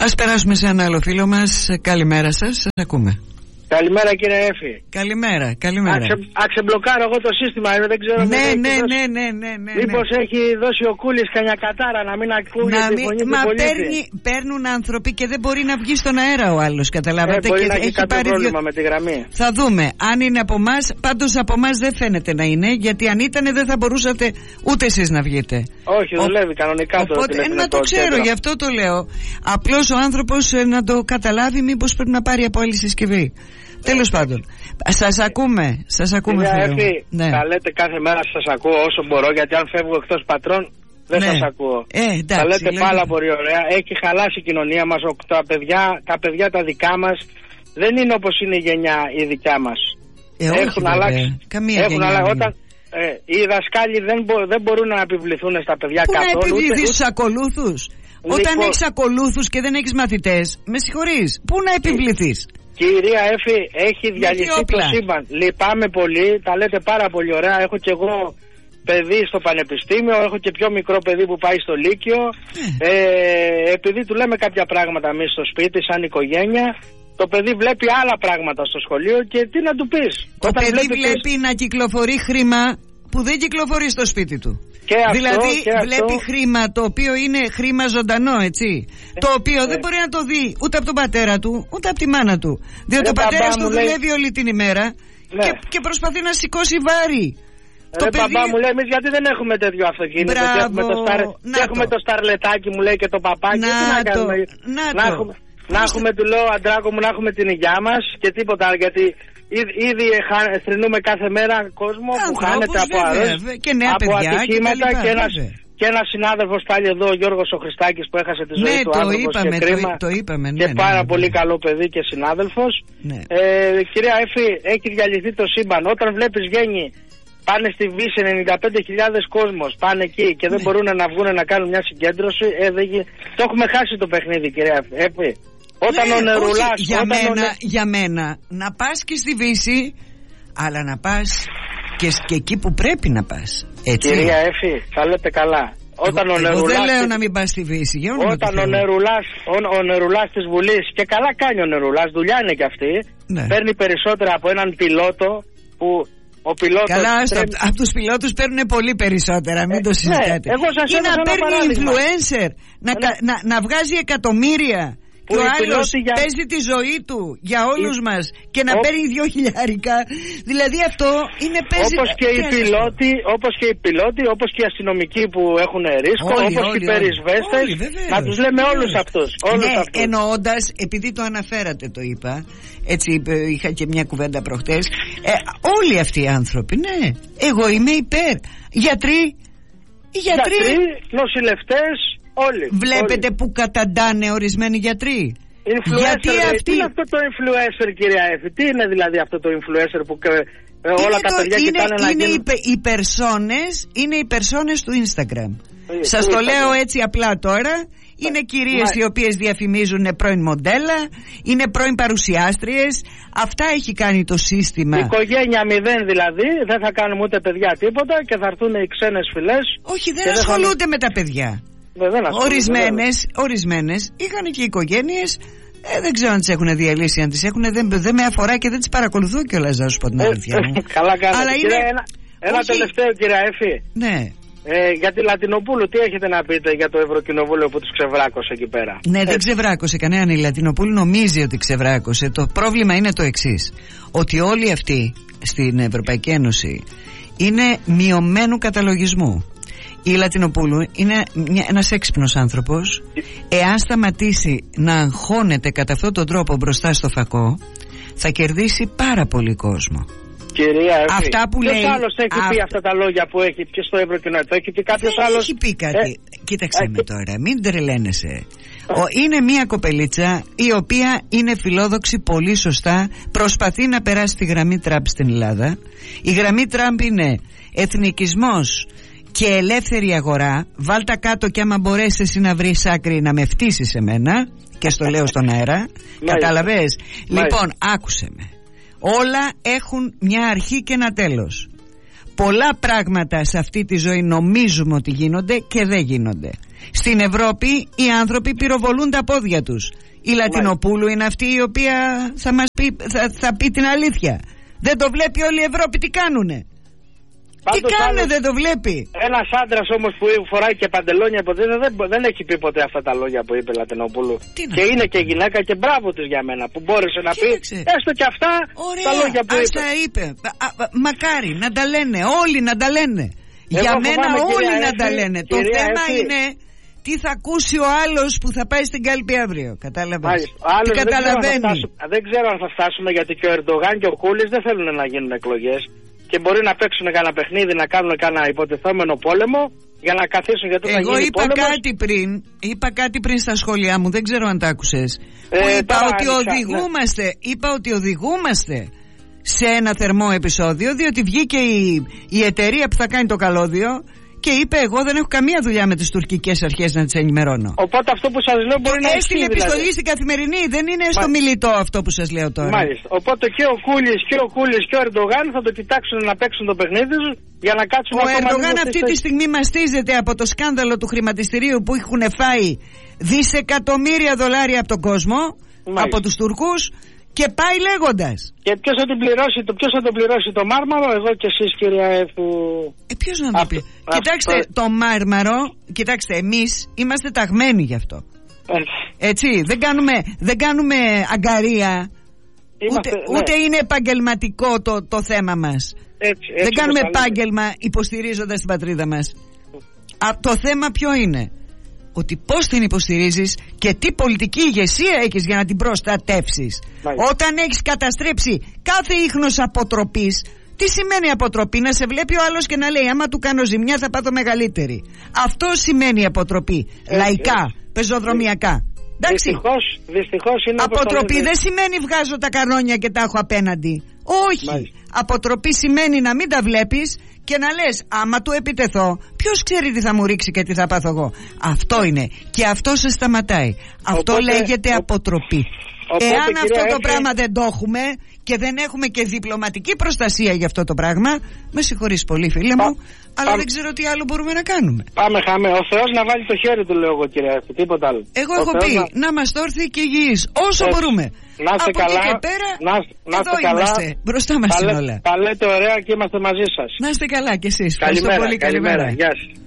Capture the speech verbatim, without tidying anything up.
Ας περάσουμε σε ένα άλλο φίλο μας. Καλημέρα σας, σας ακούμε. Καλημέρα κύριε Έφη. Καλημέρα, καλημέρα. Αξε, αξεμπλοκάρω εγώ το σύστημα, δεν ξέρω. Ναι, ναι, ναι, ναι, ναι, ναι. Μήπως έχει δώσει ο Κούλης κανιά κατάρα να μην ακούγεται να τη μην, φωνή του μα πολίτη. παίρνει, παίρνουν άνθρωποι και δεν μπορεί να βγει στον αέρα ο άλλος, καταλάβατε. Ε, μπορεί και να έχει, έχει κάποιο πρόβλημα δυο... με τη γραμμή. Θα δούμε αν είναι από εμάς. Πάντως από εμάς δεν φαίνεται να είναι, γιατί αν ήταν δεν θα μπορούσατε ούτε εσείς να βγείτε. Όχι, ο... δουλεύει κανονικά. Οπότε, το ε, να το ξέρω, γι' αυτό το λέω. Απλώς ο άνθρωπος ε, να το καταλάβει, μήπως πρέπει να πάρει από άλλη συσκευή. Τέλος πάντων, σας ακούμε, σας ακούμε φίλε μου. Ναι. Τα λέτε κάθε μέρα, σας ακούω όσο μπορώ, γιατί αν φεύγω εκτός πατρών δεν ναι. σας ακούω. Ε, εντάξει, τα λέτε λέγω... πάρα πολύ ωραία. Έχει χαλάσει η κοινωνία μας, τα παιδιά, τα παιδιά τα δικά μας δεν είναι όπως είναι η γενιά η δικιά μας. Ε, έχουν όχι, αλλάξει. Καμία έχουν γενιά. αλλάξει. Όταν, ε, οι δασκάλοι δεν, μπο, δεν μπορούν να επιβληθούν στα παιδιά Πού καθόλου. Πού να επιβληθείς στους ακολούθους. Λοιπόν, όταν έχεις ακολούθους και δεν έχεις μαθητές, με συγχωρείς, πού να επιβληθείς. Κυρία Έφη, έχει διαλυθεί το σύμπαν. Λυπάμαι πολύ, τα λέτε πάρα πολύ ωραία. Έχω και εγώ παιδί στο πανεπιστήμιο, έχω και πιο μικρό παιδί που πάει στο Λύκειο. Ε, επειδή του λέμε κάποια πράγματα εμείς στο σπίτι, σαν οικογένεια, το παιδί βλέπει άλλα πράγματα στο σχολείο και τι να του πεις. Το Όταν παιδί βλέπει, βλέπει να κυκλοφορεί χρήμα που δεν κυκλοφορεί στο σπίτι του. Και αυτό, δηλαδή και βλέπει αυτό. χρήμα το οποίο είναι χρήμα ζωντανό, έτσι. Ε, το οποίο ε, δεν μπορεί να το δει ούτε από τον πατέρα του ούτε από τη μάνα του. Διότι ο πατέρας του δουλεύει λέει... όλη την ημέρα ναι. και, και προσπαθεί να σηκώσει βάρη. Ρε το παιδί... μου λέει, εμείς γιατί δεν έχουμε τέτοιο αυτοκίνητο. Μπράβο, έχουμε το, σταρ... έχουμε το σταρλετάκι μου λέει και το παπάκι. Να, τι να, το, κάνουμε... να, να το. έχουμε, να έχουμε του λέω Αντράκο μου να έχουμε την υγειά μας και τίποτα γιατί ήδη θρηνούμε κάθε μέρα κόσμο Άνθρωπους, που χάνεται από, αρρώστ, από ατυχήματα και, και ένας, και ένας συνάδελφος πάλι εδώ, ο Γιώργος ο Χριστάκης που έχασε τη ζωή ναι, του το άνθρωπος είπαμε, και κρίμα το, το είπαμε, ναι, και ναι, πάρα ναι, πολύ ναι. καλό παιδί και συνάδελφος. Ναι. Ε, κυρία Έφη, έχει διαλυθεί το σύμπαν. Όταν βλέπεις βγαίνει πάνε στη Βύση ενενήντα πέντε χιλιάδες κόσμος, πάνε εκεί και δεν ναι. μπορούν να βγουν να κάνουν μια συγκέντρωση. Ε, δεν... Το έχουμε χάσει το παιχνίδι, κυρία Έφη. Όταν ναι, ο Νερουλάς, για, όταν μένα, ο... για μένα να πας και στη Βύση, αλλά να πας και, και εκεί που πρέπει να πας, έτσι. Κυρία Έφη, θα λέτε καλά. Όταν εγώ, ο Νερουλάς, εγώ δεν λέω να μην πας στη Βύση. Όταν ο Νερουλάς, ο, ο Νερουλάς της Βουλής, και καλά κάνει ο Νερουλάς, δουλειά είναι κι αυτή, ναι. παίρνει περισσότερα από έναν πιλότο που ο πιλότος... Καλά, πρέπει... από τους πιλότους παίρνουν πολύ περισσότερα, μην ε, το συζητάτε. Ναι, εγώ σας ή να παίρνει παράδειγμα. influencer, να, ναι. να, να βγάζει εκατομμύρια. Και ο άλλος για... παίζει τη ζωή του για όλους η... μας και να Ό... παίρνει δυο χιλιάρικα. Δηλαδή αυτό είναι παίζει. Όπως και, οι πιλότοι, όπως και οι πιλότοι, όπως και οι αστυνομικοί που έχουν ρίσκο, όλοι, όπως όλοι, και οι περισβέστες. Να τους λέμε όλοι, όλους αυτούς. Όλους ναι, αυτούς. εννοώντας, επειδή το αναφέρατε το είπα, έτσι είχα και μια κουβέντα προχτές. Ε, όλοι αυτοί οι άνθρωποι, ναι. Εγώ είμαι υπέρ. Γιατροί, οι γιατροί, γιατροί νοσηλευτές. Όλοι, βλέπετε όλοι. που καταντάνε ορισμένοι γιατροί. Influencer, γιατί αυτοί... αυτή... Τι είναι αυτό το influencer, κυρία Έφη? Τι είναι δηλαδή αυτό το influencer που ε, όλα τα το, παιδιά είναι, κοιτάνε να είναι γίνουν? Οι, οι περσόνες, είναι οι περσόνες του Instagram. Ε, Σας το λέω έτσι απλά τώρα. Είναι κυρίες Μα... οι οποίες διαφημίζουν πρώην μοντέλα, είναι πρώην παρουσιάστριες. Αυτά έχει κάνει το σύστημα. Η οικογένεια μηδέν δηλαδή, δεν θα κάνουμε ούτε παιδιά τίποτα και θα έρθουν οι ξένες φυλές. Όχι, δεν ασχολούνται θα... με τα παιδιά. Ορισμένες, ορισμένες είχαν και οικογένειες. Ε, δεν ξέρω αν τις έχουν διαλύσει, αν τις έχουν. Δεν, δεν με αφορά και δεν τις παρακολουθώ κιόλας, να σου πω την αλήθεια μου. Καλά κάνετε. Αλλά είναι... Ένα, ένα Όχι... τελευταίο, κυρία Έφη. Ναι. Ε, για τη Λατινοπούλου, τι έχετε να πείτε για το Ευρωκοινοβούλιο που τους ξεβράκωσε εκεί πέρα? Ναι, Έτσι. δεν ξεβράκωσε κανέναν. Η Λατινοπούλου νομίζει ότι ξεβράκωσε. Το πρόβλημα είναι το εξής. Ότι όλοι αυτοί στην Ευρωπαϊκή Ένωση είναι μειωμένου καταλογισμού. Η Λατινοπούλου είναι μια, ένας έξυπνος άνθρωπος. Εάν σταματήσει να αγχώνεται κατά αυτόν τον τρόπο μπροστά στο φακό, θα κερδίσει πάρα πολύ κόσμο. Κυρία Εφή, αυτά που ποιος λέει, άλλος έχει α... πει αυτά τα λόγια που έχει και στο Ευρωκοινοβούλιο? Έχει πει κάποιος δεν άλλος? έχει πει κάτι. Ε... Κοίταξε ε... με τώρα, μην τρελαίνεσαι. Ο, είναι μια κοπελίτσα η οποία είναι φιλόδοξη, πολύ σωστά. Προσπαθεί να περάσει τη γραμμή Τραμπ στην Ελλάδα. Η γραμμή Τραμπ είναι εθνικισμός και ελεύθερη αγορά. Βάλτα κάτω και άμα μπορέσεις εσύ να βρεις άκρη να με φτύσεις εμένα. Και στο λέω στον αέρα. Κατάλαβες? Λοιπόν, άκουσε με. Όλα έχουν μια αρχή και ένα τέλος. Πολλά πράγματα σε αυτή τη ζωή νομίζουμε ότι γίνονται και δεν γίνονται. Στην Ευρώπη οι άνθρωποι πυροβολούν τα πόδια τους. Η Λατινοπούλου είναι αυτή η οποία θα μας πει, θα, θα πει την αλήθεια. Δεν το βλέπει όλη η Ευρώπη τι κάνουνε. Πάντως, τι κάνουνε άλλος, δεν το βλέπει. Ένας άντρας όμως που φοράει και παντελόνια υποτίθεται δεν, δεν έχει πει ποτέ αυτά τα λόγια που είπε Λατινοπούλου. Και να είναι και γυναίκα και μπράβο της για μένα που μπόρεσε να Κοίταξε. πει έστω και αυτά. Ωραία, τα λόγια που είπε. Αυτά είπε. Α, α, μακάρι να τα λένε, όλοι να τα λένε. Εγώ για μένα όλοι να Εφη, τα λένε. Το θέμα Εφη. είναι τι θα ακούσει ο άλλος που θα πάει στην κάλπη αύριο. Κατάλαβες. Τι καταλαβαίνει. Δεν ξέρω, δεν ξέρω αν θα φτάσουμε γιατί και ο Ερντογάν και ο Κούλης δεν θέλουν να γίνουν εκλογές. Και μπορεί να παίξουν κανένα παιχνίδι, να κάνουν κανένα υποτιθόμενο πόλεμο για να καθίσουν για το να γίνει πόλεμος. Εγώ είπα κάτι πριν, είπα κάτι πριν στα σχόλιά μου, δεν ξέρω αν τα άκουσες. Ε, που είπα ότι άνοιξα, οδηγούμαστε, ναι. είπα ότι οδηγούμαστε σε ένα θερμό επεισόδιο, διότι βγήκε η, η εταιρεία που θα κάνει το καλώδιο και είπε εγώ δεν έχω καμία δουλειά με τις τουρκικές αρχές να τις ενημερώνω. Οπότε αυτό που σας λέω μπορεί το να είναι. Έστειλε επιστολή δηλαδή. Στην Καθημερινή, δεν είναι στο Μάλιστα. μιλητό αυτό που σας λέω τώρα. Μάλιστα. Οπότε και ο Κούλης και ο Κούλης και ο Ερντογάν θα το κοιτάξουν να παίξουν το παιχνίδι τους για να κάτσουν. Ο Ερντογάν αυτή τη στιγμή μαστίζεται από το σκάνδαλο του χρηματιστηρίου που έχουν φάει δισεκατομμύρια δολάρια από τον κόσμο, Μάλιστα. από τους Τουρκούς. Και πάει λέγοντας. Και ποιος θα την πληρώσει, το, ποιος θα το πληρώσει το Μάρμαρο, εγώ και εσείς κυρία Εφου. Ε, ποιος να το πει. Κοιτάξτε, αυτό. το Μάρμαρο, κοιτάξτε, εμείς είμαστε ταγμένοι γι' αυτό. Έτσι. Έτσι, δεν κάνουμε, δεν κάνουμε αγκαρία, είμαστε, ούτε, ναι. ούτε είναι επαγγελματικό το, το θέμα μας. Έτσι, έτσι, δεν κάνουμε επάγγελμα υποστηρίζοντας την πατρίδα μας. Α, το θέμα ποιο είναι. Ότι πώς την υποστηρίζεις και τι πολιτική ηγεσία έχεις για να την προστατεύσεις. Μάλιστα. Όταν έχεις καταστρέψει κάθε ίχνος αποτροπής, τι σημαίνει αποτροπή? Να σε βλέπει ο άλλος και να λέει άμα του κάνω ζημιά θα πάθω μεγαλύτερη. Αυτό σημαίνει αποτροπή. Έτσι, λαϊκά, έτσι. πεζοδρομιακά. Εντάξει. Δυστυχώς, δυστυχώς είναι αποτροπή δεν σημαίνει βγάζω τα κανόνια και τα έχω απέναντι. Όχι. Μάλιστα. Αποτροπή σημαίνει να μην τα βλέπεις και να λες άμα του επιτεθώ ποιος ξέρει τι θα μου ρίξει και τι θα πάθω εγώ. Αυτό είναι και αυτό σε σταματάει. Αυτό οπότε, λέγεται ο... αποτροπή. Οπότε, Εάν αυτό το Εφη... πράγμα δεν το έχουμε και δεν έχουμε και διπλωματική προστασία για αυτό το πράγμα, με συγχωρείς πολύ φίλε μου, Πα... αλλά Πα... δεν ξέρω τι άλλο μπορούμε να κάνουμε. Πάμε χάμε, ο Θεός να βάλει το χέρι του λέω εγώ κύριε Εφη, τίποτα άλλο. Εγώ ο έχω Θεός πει να, να μας τόρθει και υγιείς όσο Έτσι. μπορούμε. Να είστε από καλά, εκεί και πέρα, να, να εδώ καλά. είμαστε, μπροστά μας είναι όλα. Τα λέτε ωραία και είμαστε μαζί σας. Να είστε καλά κι εσείς. Καλημέρα, πολύ, καλημέρα. καλημέρα. Γεια σας.